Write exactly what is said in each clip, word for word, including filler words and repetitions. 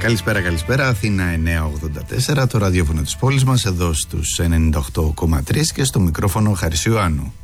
Καλησπέρα, καλησπέρα. Αθήνα εννιακόσια ογδόντα τέσσερα, το ραδιόφωνο της πόλης μας, εδώ στους ενενήντα οκτώ κόμμα τρία και στο μικρόφωνο Χαρίς Ιωάννου.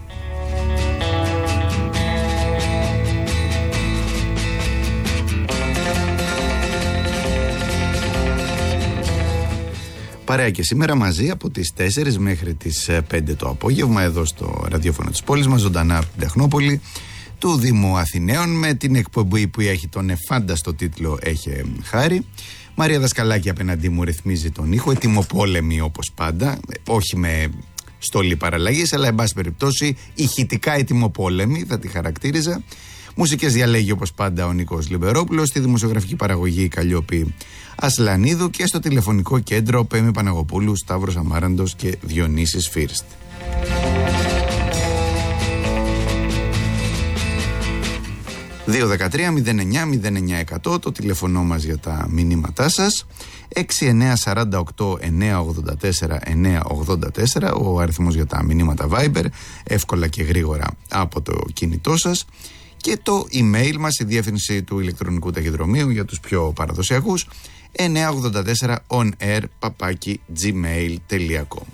Παρέα και σήμερα μαζί από τις τέσσερις μέχρι τις πέντε το απόγευμα, εδώ στο ραδιόφωνο της πόλης μας, ζωντανά από την Τεχνόπολη του Δήμου Αθηναίων, με την εκπομπή που έχει τον εφάνταστο τίτλο «Έχε χάρη». Μαρία Δασκαλάκη απέναντί μου ρυθμίζει τον ήχο, ετοιμοπόλεμη όπως πάντα, όχι με στολή παραλλαγής, αλλά εν πάση περιπτώσει ηχητικά ετοιμοπόλεμη θα τη χαρακτήριζα. Μουσικές διαλέγει όπως πάντα ο Νίκος Λιμπερόπουλος, στη δημοσιογραφική παραγωγή η Καλλιόπη Ασλανίδου και στο τηλεφωνικό κέντρο Πέμη Παναγοπούλου, Σταύρος Αμάραντος και Διονύσης Φίρστ. δύο δεκατρία μηδέν εννιά μηδέν εννιά εκατό το τηλεφωνό μας για τα μηνύματά σας. έξι εννιά σαράντα οκτώ εννιακόσια ογδόντα τέσσερα εννιακόσια ογδόντα τέσσερα ο αριθμός για τα μηνύματα Viber, εύκολα και γρήγορα από το κινητό σας. Και το email μας, η διεύθυνση του ηλεκτρονικού ταχυδρομείου για τους πιο παραδοσιακούς, εννιακόσια ογδόντα τέσσερα onair παπάκι gmail τελεία com.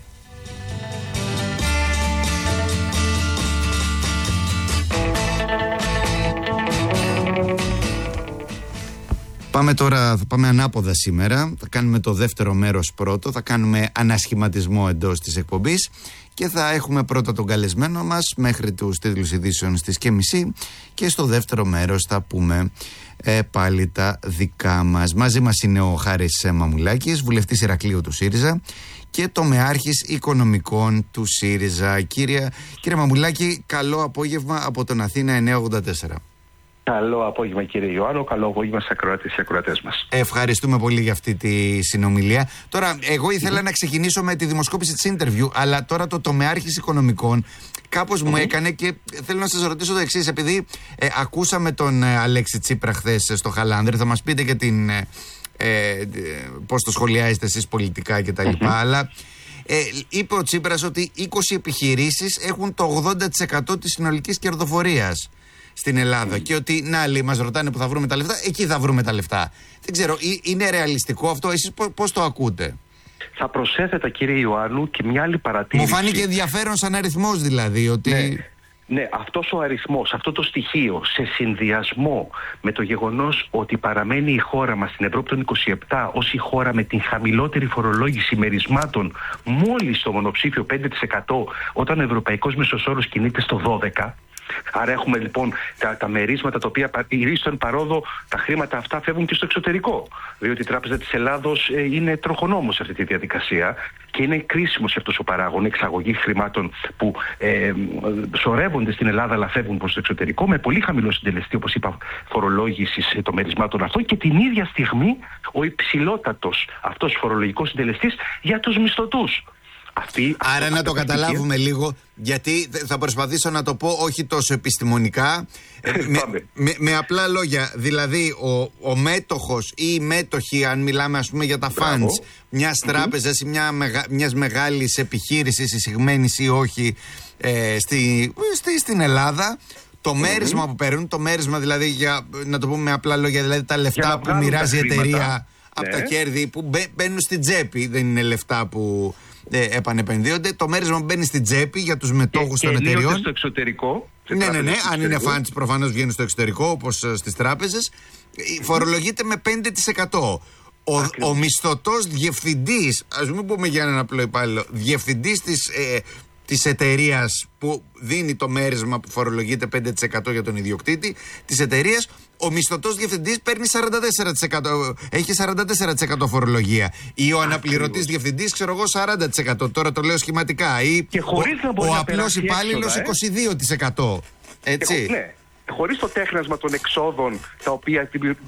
Πάμε τώρα, θα πάμε ανάποδα σήμερα, θα κάνουμε το δεύτερο μέρος πρώτο, θα κάνουμε ανασχηματισμό εντός της εκπομπής και θα έχουμε πρώτα τον καλεσμένο μας μέχρι τους τίτλους ειδήσεων στις και μισή και στο δεύτερο μέρος θα πούμε ε, πάλι τα δικά μας. Μαζί μας είναι ο Χάρης Μαμουλάκης, βουλευτής Ηρακλείου του ΣΥΡΙΖΑ και τομεάρχης οικονομικών του ΣΥΡΙΖΑ. Κύριε, κύριε Μαμουλάκη, καλό απόγευμα από τον Αθήνα εννιακόσια ογδόντα τέσσερα. Καλό απόγευμα κύριε Ιωάννου, καλό απόγευμα στις ακροατές και ακροατές μας. Ευχαριστούμε πολύ για αυτή τη συνομιλία. Τώρα, εγώ ήθελα mm-hmm. να ξεκινήσω με τη δημοσκόπηση της interview, αλλά τώρα το τομεάρχης οικονομικών κάπως mm-hmm. μου έκανε και θέλω να σας ρωτήσω το εξής. Επειδή ε, ακούσαμε τον ε, Αλέξη Τσίπρα χθες στο Χαλάνδρη, θα μας πείτε και την, ε, ε, πώς το σχολιάζετε εσείς πολιτικά κτλ. Mm-hmm. Αλλά ε, είπε ο Τσίπρας ότι είκοσι επιχειρήσεις έχουν το ογδόντα τοις εκατό της συνολικής κερδοφορίας στην Ελλάδα mm. και ότι να άλλοι μας ρωτάνε που θα βρούμε τα λεφτά, εκεί θα βρούμε τα λεφτά. Δεν ξέρω, είναι ρεαλιστικό αυτό, εσείς πώς το ακούτε? Θα προσέθετα κύριε Ιωάννου και μια άλλη παρατήρηση. Μου φάνηκε ενδιαφέρον σαν αριθμός δηλαδή ότι... Ναι. Ναι, αυτός ο αριθμός, αυτό το στοιχείο σε συνδυασμό με το γεγονός ότι παραμένει η χώρα μας στην Ευρώπη των είκοσι επτά ως η χώρα με την χαμηλότερη φορολόγηση μερισμάτων μόλις στο μονοψήφιο πέντε τοις εκατό, όταν ο ευρωπαϊκός μέσος όρος κινείται στο δώδεκα τοις εκατό. Άρα έχουμε λοιπόν τα, τα μερίσματα τα οποία ηρίστον παρόδο, τα χρήματα αυτά φεύγουν και στο εξωτερικό. Διότι η Τράπεζα της Ελλάδος ε, είναι τροχονόμος σε αυτή τη διαδικασία και είναι κρίσιμος αυτός ο παράγων, εξαγωγή χρημάτων που ε, σωρεύονται στην Ελλάδα αλλά φεύγουν προς το εξωτερικό με πολύ χαμηλό συντελεστή, όπως είπα, φορολόγησης των μερισμάτων αυτών και την ίδια στιγμή ο υψηλότατος αυτός φορολογικός συντελεστής για τους μισθωτούς. Αυτή, Άρα να το καταλάβουμε λίγο, γιατί θα προσπαθήσω να το πω όχι τόσο επιστημονικά, με, με, με απλά λόγια. Δηλαδή ο, ο μέτοχος ή οι μέτοχοι, αν μιλάμε ας πούμε για τα funds μιας τράπεζας ή μια, μιας μεγάλης επιχείρησης εισηγμένης ή όχι ε, στη, στη, στην Ελλάδα, το μέρισμα που παίρνουν, το μέρισμα δηλαδή, για να το πούμε με απλά λόγια, δηλαδή τα λεφτά που μοιράζει η εταιρεία από ναι. τα κέρδη που μπαίνουν στην τσέπη, δεν είναι λεφτά που Ε, επανεπενδύονται. Το μέρισμα μπαίνει στην τσέπη για τους μετόχους των εταιριών. Στο εξωτερικό. Ναι, ναι, ναι. Αν είναι funds, προφανώς βγαίνουν στο εξωτερικό, όπως στις τράπεζες. Φορολογείται με πέντε τοις εκατό. Ο, ο μισθωτός διευθυντής, ας μην πούμε για έναν απλό υπάλληλο, διευθυντής της, ε, της εταιρείας που δίνει το μέρισμα που φορολογείται πέντε τοις εκατό για τον ιδιοκτήτη της εταιρείας, ο μισθωτός διευθυντής παίρνει σαράντα τέσσερα τοις εκατό, έχει σαράντα τέσσερα τοις εκατό φορολογία. Ή ο αναπληρωτής διευθυντής, ξέρω εγώ, σαράντα τοις εκατό. Τώρα το λέω σχηματικά. Ή ο, ο απλός υπάλληλος είκοσι δύο τοις εκατό. Έτσι. Και, ναι. Χωρίς το τέχνασμα των εξόδων τα οποία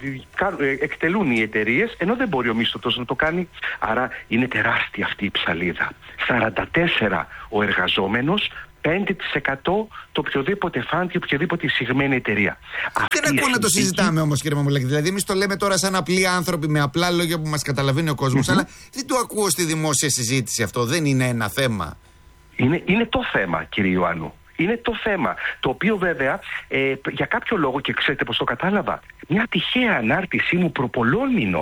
εκτελούν οι εταιρείες, ενώ δεν μπορεί ο μισθωτός να το κάνει. Άρα είναι τεράστια αυτή η ψαλίδα. σαράντα τέσσερα ο εργαζόμενος, πέντε τοις εκατό το οποιοδήποτε φαντ και οποιοδήποτε εισηγμένη εταιρεία. Δεν ακούω να το συζητάμε όμως, κύριε Μαμουλάκη. Δηλαδή, εμείς το λέμε τώρα σαν απλοί άνθρωποι με απλά λόγια που μας καταλαβαίνει ο κόσμος, mm-hmm. αλλά δεν το ακούω στη δημόσια συζήτηση αυτό. Δεν είναι ένα θέμα. Είναι, είναι το θέμα, κύριε Ιωάννου. Είναι το θέμα, το οποίο βέβαια ε, για κάποιο λόγο, και ξέρετε πως το κατάλαβα, μια τυχαία ανάρτησή μου προ πολλών μηνών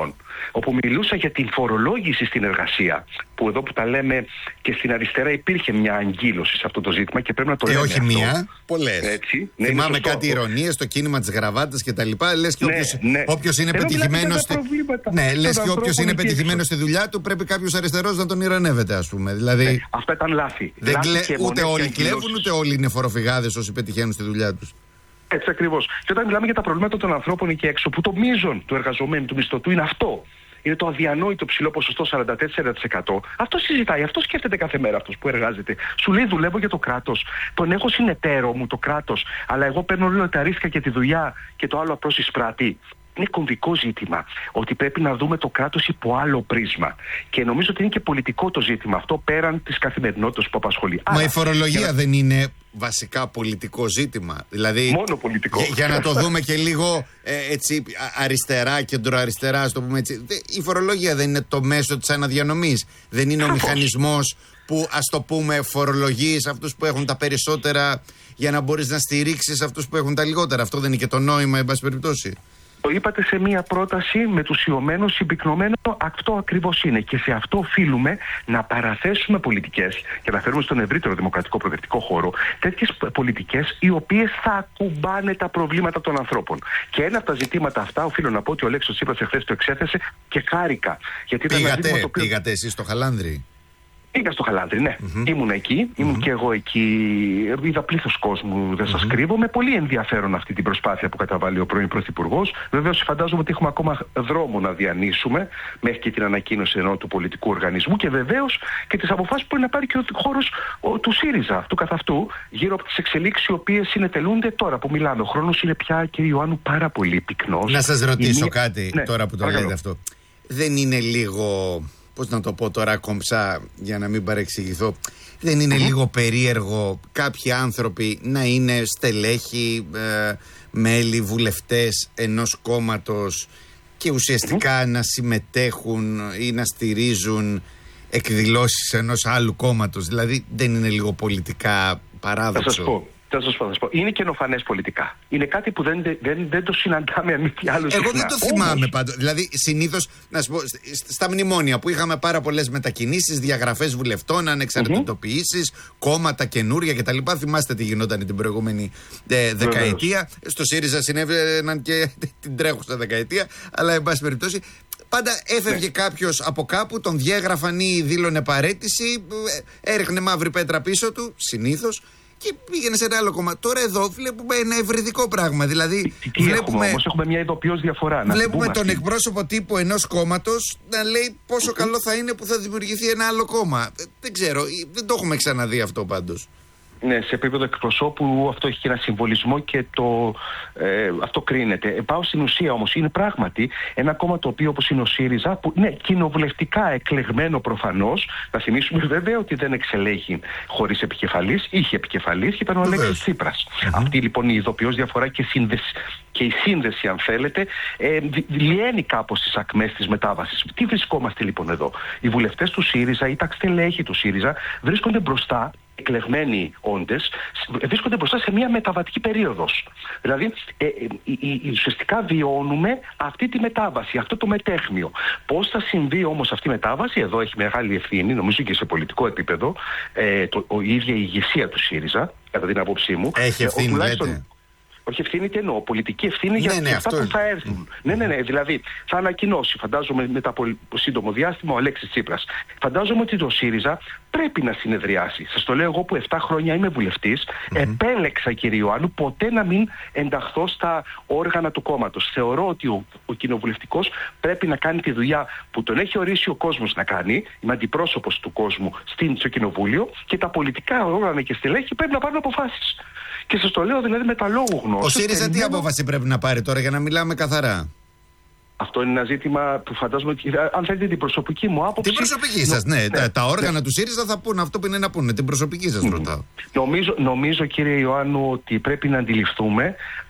όπου μιλούσα για την φορολόγηση στην εργασία. Που εδώ που τα λέμε και στην αριστερά υπήρχε μια αγκύλωση σε αυτό το ζήτημα και πρέπει να το ε, λέμε. όχι αυτό. μία, πολλές. Ναι, θυμάμαι κάτι ηρωνίες, το κίνημα της γραβάτας κτλ. Λες και όποιος, ναι, ναι. όποιος είναι πετυχημένος στη... ναι, λες και όποιος είναι πετυχημένος στη δουλειά του πρέπει κάποιος αριστερός να τον ηρωνεύεται, ας πούμε. Δηλαδή, ναι, αυτά ήταν λάθη. Δεν λάθη κλε... Ούτε όλοι κλέβουν, ούτε όλοι είναι φοροφυγάδες όσοι πετυχαίνουν στη δουλειά τους. Έτσι ακριβώς. Και όταν μιλάμε για τα προβλήματα των ανθρώπων εκεί έξω, που το μείζον του εργαζομένου, του μισθωτού είναι αυτό. Είναι το αδιανόητο ψηλό ποσοστό σαράντα τέσσερα τοις εκατό. Αυτό συζητάει, αυτό σκέφτεται κάθε μέρα αυτός που εργάζεται. Σου λέει δουλεύω για το κράτος. Τον έχω συνεταίρο μου το κράτος, αλλά εγώ παίρνω λίγο τα ρίσκα και τη δουλειά και το άλλο απλώς εισπράττει. Είναι κομβικό ζήτημα ότι πρέπει να δούμε το κράτος υπό άλλο πρίσμα. Και νομίζω ότι είναι και πολιτικό το ζήτημα αυτό πέραν της καθημερινότητας που απασχολεί. Μα Άρα, η φορολογία για... δεν είναι βασικά πολιτικό ζήτημα. Δηλαδή, μόνο πολιτικό. Για, για να το δούμε και λίγο ε, έτσι, αριστερά, κεντροαριστερά, ας το πούμε έτσι. Η φορολογία δεν είναι το μέσο της αναδιανομής. Δεν είναι ο μηχανισμός που, ας το πούμε, φορολογείς αυτούς που έχουν τα περισσότερα για να μπορείς να στηρίξεις αυτούς που έχουν τα λιγότερα. Αυτό δεν είναι και το νόημα, εν πάση περιπτώσει. Το είπατε σε μία πρόταση μετουσιωμένο, συμπυκνωμένο, αυτό ακριβώς είναι. Και σε αυτό οφείλουμε να παραθέσουμε πολιτικές και να φέρουμε στον ευρύτερο δημοκρατικό προοδευτικό χώρο τέτοιες πολιτικές οι οποίες θα ακουμπάνε τα προβλήματα των ανθρώπων. Και ένα από τα ζητήματα αυτά, οφείλω να πω ότι ο Αλέξης Τσίπρας εχθές το εξέθεσε και χάρηκα. Γιατί πήγατε, ήταν ένα το οποίο... πήγατε εσείς στο Χαλάνδρι? Πήγα στο Χαλάνδρι, ναι. Mm-hmm. Ήμουν εκεί, ήμουν mm-hmm. και εγώ εκεί. Είδα πλήθος κόσμου, δεν σας mm-hmm. κρύβω. Με πολύ ενδιαφέρον αυτή την προσπάθεια που καταβάλει ο πρώην Πρωθυπουργός. Βεβαίως, φαντάζομαι ότι έχουμε ακόμα δρόμο να διανύσουμε μέχρι και την ανακοίνωση ενό του πολιτικού οργανισμού και βεβαίως και τις αποφάσεις που μπορεί να πάρει και ο χώρος του ΣΥΡΙΖΑ, αυτού καθ' αυτού, γύρω από τις εξελίξεις οι οποίες συνετελούνται τώρα που μιλάμε. Ο χρόνος είναι πια, κύριε Ιωάννου, πάρα πολύ πυκνός. Να σας ρωτήσω μία... κάτι ναι, τώρα που το παρακαλώ. λέτε αυτό. Δεν είναι λίγο. Πώς να το πω τώρα κομψά για να μην παρεξηγηθώ, δεν είναι mm-hmm. λίγο περίεργο κάποιοι άνθρωποι να είναι στελέχοι, ε, μέλη, βουλευτές ενός κόμματος και ουσιαστικά mm-hmm. να συμμετέχουν ή να στηρίζουν εκδηλώσεις ενός άλλου κόμματος? Δηλαδή δεν είναι λίγο πολιτικά παράδοξο? Θα σας πω. Θα σας πω, θα σας πω. Είναι καινοφανές πολιτικά. Είναι κάτι που δεν, δεν, δεν το συναντάμε αν μη τι άλλο συχνά. Εγώ δεν το θυμάμαι πάντως. Δηλαδή, συνήθως, να σου πω, στα μνημόνια που είχαμε πάρα πολλές μετακινήσεις, διαγραφές βουλευτών, ανεξαρτητοποιήσεις, mm-hmm. κόμματα καινούρια κτλ. Θυμάστε τι γινόταν την προηγούμενη ε, δεκαετία. Βεβαίως. Στο ΣΥΡΙΖΑ συνέβαιναν και την τρέχουσα δεκαετία. Αλλά, εν πάση περιπτώσει, πάντα έφευγε ναι. κάποιος από κάπου, τον διέγραφαν ή δήλωνε παραίτηση, έριχνε μαύρη πέτρα πίσω του, συνήθως. Και πήγαινε σε ένα άλλο κόμμα. Τώρα εδώ βλέπουμε ένα ευρυδικό πράγμα. Δηλαδή, τι, τι βλέπουμε, έχουμε, όμως έχουμε μια ειδοποιώς διαφορά. Βλέπουμε τον εκπρόσωπο τύπου ενός κόμματος να λέει πόσο mm-hmm. καλό θα είναι που θα δημιουργηθεί ένα άλλο κόμμα. Δεν ξέρω, δεν το έχουμε ξαναδεί αυτό πάντως. Ναι, σε επίπεδο εκπροσώπου αυτό έχει και ένα συμβολισμό και το, ε, αυτό κρίνεται. Ε, πάω στην ουσία όμως. Είναι πράγματι ένα κόμμα το οποίο όπως είναι ο ΣΥΡΙΖΑ, που ναι, κοινοβουλευτικά εκλεγμένο προφανώς. Να θυμίσουμε βέβαια ότι δεν εξελέγει χωρίς επικεφαλής. Είχε επικεφαλής και ήταν ο Αλέξης Τσίπρας. Mm-hmm. Αυτή λοιπόν η ειδοποιώς διαφορά και, σύνδεση, και η σύνδεση, αν θέλετε, ε, λιένει κάπως τις ακμές της μετάβασης. Τι βρισκόμαστε λοιπόν εδώ? Οι βουλευτές του ΣΥΡΙΖΑ ή τα στελέχη του ΣΥΡΙΖΑ βρίσκονται μπροστά, εκλεγμένοι όντες, βρίσκονται μπροστά σε μια μεταβατική περίοδος. Δηλαδή, ε, ε, ε, ε, ουσιαστικά βιώνουμε αυτή τη μετάβαση, αυτό το μετέχμιο. Πώς θα συμβεί όμως αυτή η μετάβαση? Εδώ έχει μεγάλη ευθύνη, νομίζω και σε πολιτικό επίπεδο, ε, το, ο, η ίδια η ηγεσία του ΣΥΡΙΖΑ, κατά την άποψή μου. Έχει ευθύνη, λέτε? Όχι ευθύνη, τι εννοώ. Πολιτική ευθύνη ναι, για ναι, αυτά που θα έρθουν. Mm. Ναι, ναι, ναι. Δηλαδή θα ανακοινώσει, φαντάζομαι μετά από σύντομο διάστημα, ο Αλέξης Τσίπρας. Φαντάζομαι ότι το ΣΥΡΙΖΑ πρέπει να συνεδριάσει. Σας το λέω εγώ που επτά χρόνια είμαι βουλευτής. Mm-hmm. Επέλεξα, κύριε Ιωάννου, ποτέ να μην ενταχθώ στα όργανα του κόμματος. Θεωρώ ότι ο, ο κοινοβουλευτικός πρέπει να κάνει τη δουλειά που τον έχει ορίσει ο κόσμος να κάνει. Είμαι αντιπρόσωπος του κόσμου στην, στο κοινοβούλιο και τα πολιτικά όργανα και στελέχη πρέπει να πάρουν αποφάσεις. Και σας το λέω δηλαδή με τα λόγου γνώσης. Ο ΣΥΡΙΖΑ τι απόφαση πρέπει να πάρει τώρα για να μιλάμε καθαρά? Αυτό είναι ένα ζήτημα που φαντάζομαι ότι, αν θέλετε την προσωπική μου άποψη... Την προσωπική σας, ναι. ναι. Τα όργανα ναι. του ΣΥΡΙΖΑ θα πούνε αυτό που είναι να πούνε. Την προσωπική σας mm. ρωτάω. Νομίζω, νομίζω, κύριε Ιωάννου, ότι πρέπει να αντιληφθούμε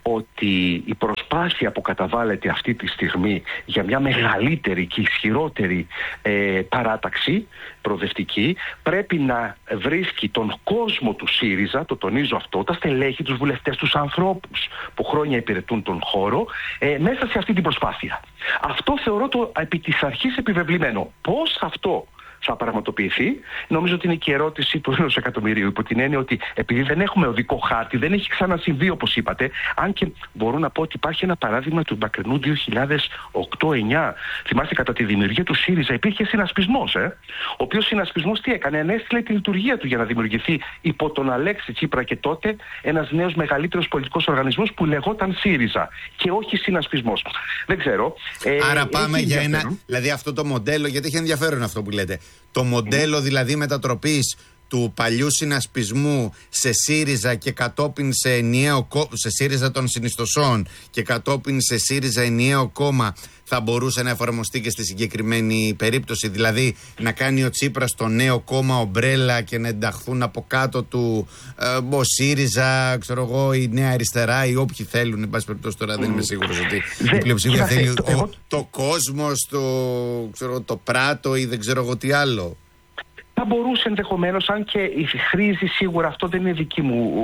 ότι η προσπάθεια που καταβάλλεται αυτή τη στιγμή για μια μεγαλύτερη και ισχυρότερη ε, παράταξη προοδευτική πρέπει να βρίσκει τον κόσμο του ΣΥΡΙΖΑ, το τονίζω αυτό, τα στελέχη, τους βουλευτές, τους ανθρώπους που χρόνια υπηρετούν τον χώρο ε, μέσα σε αυτή την προσπάθεια. Αυτό θεωρώ το επί της αρχής επιβεβλημένο. Πώς αυτό θα πραγματοποιηθεί, νομίζω ότι είναι και η ερώτηση του ενός εκατομμυρίου. Υπό την έννοια ότι επειδή δεν έχουμε οδικό χάρτη, δεν έχει ξανασυμβεί όπως είπατε, αν και μπορώ να πω ότι υπάρχει ένα παράδειγμα του μακρινού δύο χιλιάδες οκτώ εννιά. Θυμάστε, κατά τη δημιουργία του ΣΥΡΙΖΑ υπήρχε συνασπισμός, ε, ο οποίος συνασπισμός τι έκανε, ανέστηλε τη λειτουργία του για να δημιουργηθεί υπό τον Αλέξη Τσίπρα και τότε ένας νέος μεγαλύτερος πολιτικός οργανισμός που λεγόταν ΣΥΡΙΖΑ και όχι συνασπισμός. Δεν ξέρω. Ε, Άρα πάμε για ένα, δηλαδή αυτό το μοντέλο, γιατί έχει ενδιαφέρον αυτό που λέτε. Το μοντέλο δηλαδή μετατροπής του παλιού συνασπισμού σε ΣΥΡΙΖΑ και κατόπιν σε ενιαίο κόμμα, σε ΣΥΡΙΖΑ των συνιστοσών και κατόπιν σε ΣΥΡΙΖΑ ενιαίο κόμμα θα μπορούσε να εφαρμοστεί και στη συγκεκριμένη περίπτωση. Δηλαδή να κάνει ο Τσίπρας το νέο κόμμα ομπρέλα και να ενταχθούν από κάτω του ε, ο ΣΥΡΙΖΑ, ξέρω εγώ, η Νέα Αριστερά ή όποιοι θέλουν. Εν πάση περιπτώσει τώρα δεν είμαι σίγουρος ότι η πλειοψηφία θέλει ο, το Κόσμος, το, ξέρω, το Πράτο ή δεν ξέρω εγώ τι άλλο. Θα μπορούσε ενδεχομένως, αν και η χρήση σίγουρα αυτό δεν είναι δική μου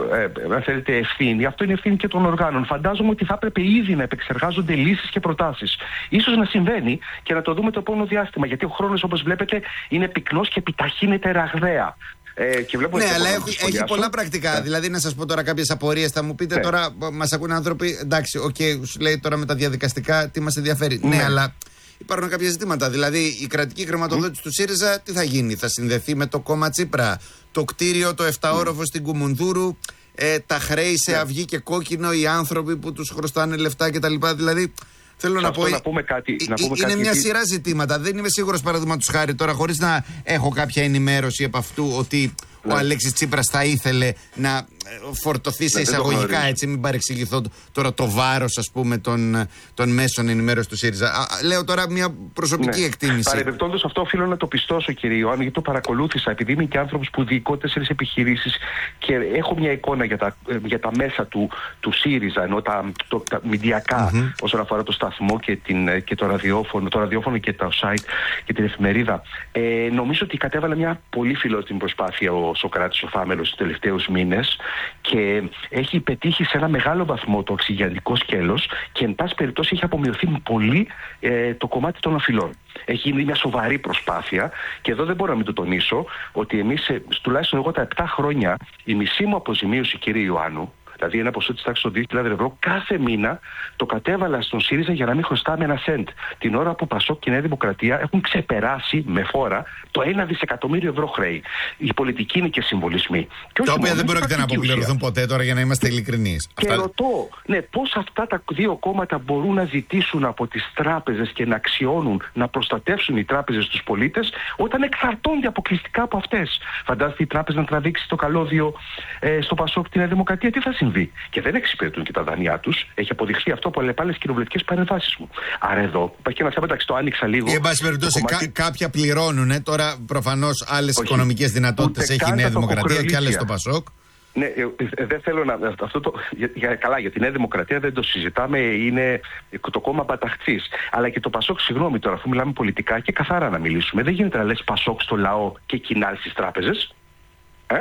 ε, αν θέλετε, ευθύνη, αυτό είναι ευθύνη και των οργάνων. Φαντάζομαι ότι θα έπρεπε ήδη να επεξεργάζονται λύσεις και προτάσεις. Ίσως να συμβαίνει και να το δούμε το επόμενο διάστημα, γιατί ο χρόνος, όπως βλέπετε, είναι πυκνός και επιταχύνεται ραγδαία. Ε, και βλέπω ναι, αλλά έχει, έχει πολλά πρακτικά. Yeah. Δηλαδή, να σας πω τώρα κάποιες απορίες. Θα μου πείτε yeah. τώρα, μας ακούνε άνθρωποι, εντάξει, οκ, okay, σου λέει τώρα με τα διαδικαστικά τι μας ενδιαφέρει. Yeah. Ναι, αλλά υπάρχουν κάποια ζητήματα. Δηλαδή, η κρατική χρηματοδότηση mm. του ΣΥΡΙΖΑ τι θα γίνει, θα συνδεθεί με το κόμμα Τσίπρα, το κτίριο, το εφταόροφο mm. στην Κουμουνδούρου, ε, τα χρέη σε yeah. αυγή και κόκκινο, οι άνθρωποι που τους χρωστάνε λεφτά κτλ. Δηλαδή, θέλω να πω, να πούμε κάτι, ε, να πούμε είναι κάτι μια γιατί... σειρά ζητήματα. Δεν είμαι σίγουρος, παραδείγματος χάρη, τώρα χωρίς να έχω κάποια ενημέρωση επ' αυτού, ότι ναι. ο Αλέξης Τσίπρας θα ήθελε να φορτωθεί σε εισαγωγικά, έτσι, μην παρεξηγηθώ τώρα, το βάρος, ας πούμε, των, των μέσων ενημέρωσης του ΣΥΡΙΖΑ. Α, λέω τώρα μια προσωπική ναι. εκτίμηση. Παρεμπιπτόντως, αυτό οφείλω να το πιστώσω, κύριε Ιωάννη, γιατί το παρακολούθησα, επειδή είμαι και άνθρωπος που διοικώ τέσσερις επιχειρήσεις και έχω μια εικόνα για τα, για τα μέσα του, του ΣΥΡΙΖΑ, ενώ τα, το, τα μηντιακά, mm-hmm. όσον αφορά το σταθμό και, την, και το ραδιόφωνο, το ραδιόφωνο και το site και την εφημερίδα. Ε, νομίζω ότι κατέβαλε μια πολύ φιλότιμη προσπάθεια ο Σωκράτης ο Θάμελος τους τελευταίους μήνες και έχει πετύχει σε ένα μεγάλο βαθμό το οξυγιαντικό σκέλος και εν πάση περιπτώσει έχει απομειωθεί πολύ ε, το κομμάτι των οφειλών. Έχει γίνει μια σοβαρή προσπάθεια και εδώ δεν μπορώ να μην το τονίσω ότι εμείς, τουλάχιστον εγώ τα επτά χρόνια, η μισή μου αποζημίωση, κύριε Ιωάννου, δηλαδή ένα ποσό της τάξης των δύο χιλιάδες ευρώ, κάθε μήνα το κατέβαλα στον ΣΥΡΙΖΑ για να μην χρωστάμε ένα σεντ. Την ώρα που Πασόκ και Νέα Δημοκρατία έχουν ξεπεράσει με φόρα το ένα δισεκατομμύριο ευρώ χρέη. Η πολιτική είναι και συμβολισμοί. Και τα οποία δεν πρόκειται να αποπληρωθούν ποτέ, τώρα, για να είμαστε ειλικρινείς. Και αυτά... ρωτώ, ναι, πώς αυτά τα δύο κόμματα μπορούν να ζητήσουν από τις τράπεζες και να αξιώνουν, να προστατεύσουν οι τράπεζες τους πολίτες, όταν εξαρτώνται αποκλειστικά από αυτές. Φαντάζεστε η τράπεζα να τραβήξει το καλώδιο ε, στο Πασόκ και Νέα Δημοκρατία, τι θα συμβεί? Και δεν εξυπηρετούν και τα δανειά τους. Έχει αποδειχθεί αυτό από άλλες κοινοβουλευτικές παρεμβάσεις μου. Άρα εδώ υπάρχει και ένα θέμα, εντάξει, το άνοιξα λίγο. Και εν πάση περιπτώσει, κομμάτι... κα, κάποια πληρώνουν. Ε. Τώρα προφανώς άλλες οικονομικές δυνατότητες έχει η Νέα Δημοκρατία και άλλες το Πασόκ. Ναι, ε, δεν θέλω να. Αυτό το, για, για, καλά, για τη Νέα Δημοκρατία δεν το συζητάμε, είναι το κόμμα παταχτσής. Αλλά και το Πασόκ, συγγνώμη τώρα, αφού μιλάμε πολιτικά και καθαρά να μιλήσουμε, δεν γίνεται να λες Πασόκ στο λαό και κοινάλ στις τράπεζες. Ε?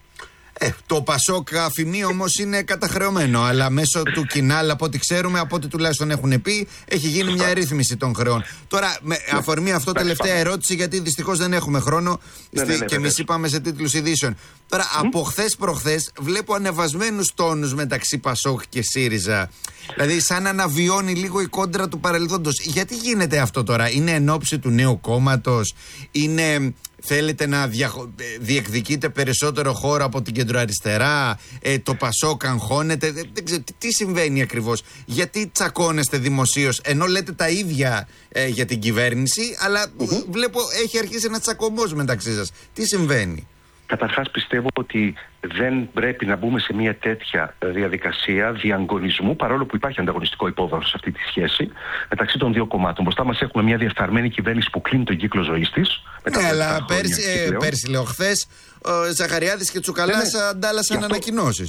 Ε, το Πασόκ αφημί όμως είναι καταχρεωμένο, αλλά μέσω του Κινάλ, από ό,τι ξέρουμε, από ό,τι τουλάχιστον έχουν πει, έχει γίνει μια ρύθμιση των χρεών. Τώρα, με ναι. αφορμή αυτό, ναι, τελευταία ερώτηση, γιατί δυστυχώς δεν έχουμε χρόνο ναι, στη, ναι, ναι, και εμείς είπαμε σε τίτλους ειδήσεων. Τώρα, mm. από χθες προχθές, βλέπω ανεβασμένους τόνους μεταξύ Πασόκ και ΣΥΡΙΖΑ. Δηλαδή, σαν να αναβιώνει λίγο η κόντρα του παρελθόντος. Γιατί γίνεται αυτό τώρα? Είναι εν ώψη του νέου κόμματος? Είναι... Θέλετε να δια... διεκδικείτε περισσότερο χώρο από την κεντροαριστερά? Ε, το Πασόκ αγχώνεται? Δεν, δεν ξέρω τι συμβαίνει ακριβώς. Γιατί τσακώνεστε δημοσίως, ενώ λέτε τα ίδια ε, για την κυβέρνηση, αλλά mm-hmm. βλέπω έχει αρχίσει ένα τσακωμός μεταξύ σας. Τι συμβαίνει? Καταρχάς πιστεύω ότι δεν πρέπει να μπούμε σε μια τέτοια διαδικασία διαγωνισμού, παρόλο που υπάρχει ανταγωνιστικό υπόβαθρο σε αυτή τη σχέση μεταξύ των δύο κομμάτων. Μπροστά μας έχουμε μια διεφθαρμένη κυβέρνηση που κλείνει τον κύκλο ζωής της. Ναι, αλλά πέρσι, ε, πέρσι λέω χθες, ο Ζαχαριάδης και Τσουκαλάς ναι, ναι. αντάλλασαν ανακοινώσεις.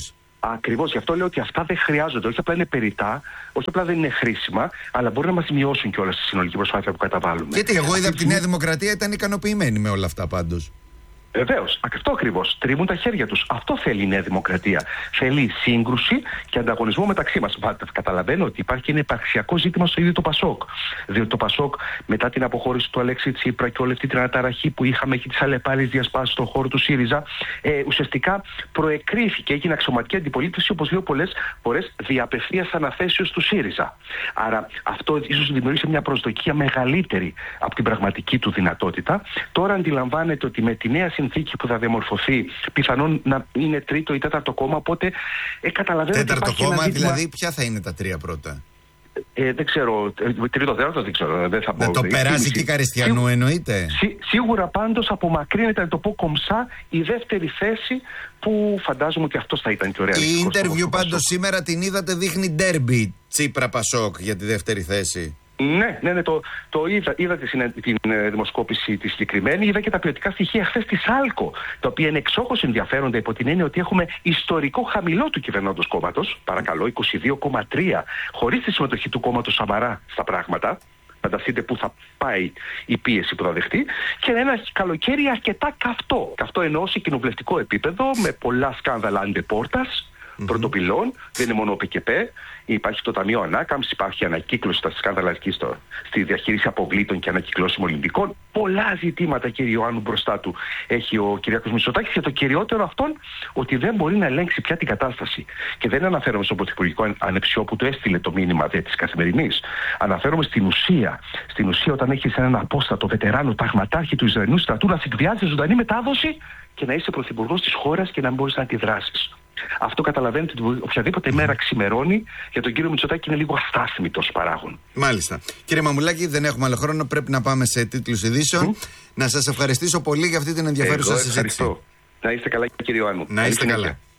Ακριβώς, γι' αυτό λέω ότι αυτά δεν χρειάζονται. Όχι απλά είναι περιττά, όχι απλά δεν είναι χρήσιμα, αλλά μπορεί να μας μειώσουν κιόλας τη συνολική προσπάθεια που καταβάλουμε. Γιατί εγώ είδα από τη Νέα Δημοκρατία ήταν ικανοποιημένη με όλα αυτά πάντως. Βεβαίως, αυτό ακριβώς. Τρίβουν τα χέρια τους. Αυτό θέλει η Νέα Δημοκρατία. Θέλει σύγκρουση και ανταγωνισμό μεταξύ μας. Καταλαβαίνω ότι υπάρχει ένα υπαρξιακό ζήτημα στο ίδιο το Πασόκ. Διότι το Πασόκ, μετά την αποχώρηση του Αλέξη Τσίπρα και όλη αυτή την αναταραχή που είχαμε και τις αλλεπάλληλες διασπάσεις στον χώρο του ΣΥΡΙΖΑ, ε, ουσιαστικά προεκρίθηκε, έγινε αξιωματική αντιπολίτευση, όπως λέω πολλές φορές, διαπευθείας αναθέσεως του ΣΥΡΙΖΑ. Άρα αυτό ίσως δημιούργησε μια προσδοκία μεγαλύτερη από την πραγματική του δυνατότητα. Τώρα αντιλαμβάνεται ότι με τη νέα συνθήκη που θα διαμορφωθεί, πιθανόν να είναι τρίτο ή τέταρτο κόμμα, οπότε ε, καταλαβαίνω. Τέταρτο κόμμα, ζήτημα... δηλαδή, ποια θα είναι τα τρία πρώτα? Ε, δεν ξέρω. Τρίτο, τέταρτο δεν ξέρω. Δεν θα πω. Να το περάσει και Καριστιανού, Σίγου... εννοείται. Σί, σίγουρα πάντως απομακρύνεται, να το πω κομψά, η δεύτερη θέση που φαντάζομαι ότι αυτό θα ήταν και ωραία. Η interview πάντως σήμερα την είδατε, δείχνει ντέρμπι Τσίπρα Πασόκ για τη δεύτερη θέση. Ναι, ναι, ναι, το, το είδα, είδα τη, την, την ε, δημοσκόπηση τη συγκεκριμένη, είδα και τα ποιοτικά στοιχεία χθες της ΑΛΚΟ, τα οποία είναι εξόχως ενδιαφέροντα υπό την έννοια ότι έχουμε ιστορικό χαμηλό του κυβερνώντος κόμματος, παρακαλώ, είκοσι δύο κόμμα τρία, χωρίς τη συμμετοχή του κόμματος Σαμαρά στα πράγματα. Φανταστείτε πού θα πάει η πίεση που θα δεχτεί, και ένα καλοκαίρι αρκετά καυτό. Καυτό εννοώ σε κοινοβουλευτικό επίπεδο, με πολλά σκάνδαλα αντεπόρτας. Mm-hmm. Πρωτοπυλών, δεν είναι μόνο ο ΠΚΠ, υπάρχει το Ταμείο Ανάκαμψης, υπάρχει ανακύκλωση στα σκάνδαλα εκεί στο, στη διαχείριση αποβλήτων και ανακυκλώσιμων λιμπικών. Πολλά ζητήματα, κύριε Ιωάννου, μπροστά του έχει ο Κυριάκος Μητσοτάκης, και το κυριότερο αυτόν, ότι δεν μπορεί να ελέγξει πια την κατάσταση. Και δεν αναφέρομαι στον πρωθυπουργικό ανεψιό που του έστειλε το μήνυμα δε της Καθημερινής. Αναφέρομαι στην ουσία. Στην ουσία, όταν έχεις έναν απόστατο βετεράνο ταγματάρχη του Ισραηλινού στρατού να εκβιάζει ζωντανή μετάδοση και να είσαι πρωθυπουργός της χώρας και να μην μπορείς να αντιδράσεις. Αυτό καταλαβαίνετε ότι οποιαδήποτε μέρα ξημερώνει για τον κύριο Μητσοτάκη είναι λίγο αστάθμητος παράγων. Μάλιστα. Κύριε Μαμουλάκη, δεν έχουμε άλλο χρόνο. Πρέπει να πάμε σε τίτλους ειδήσεων. Mm. Να σας ευχαριστήσω πολύ για αυτή την ενδιαφέρουσα συζήτηση. Ευχαριστώ. Να είστε καλά, κύριε Ιωάννου. Να είστε καλά.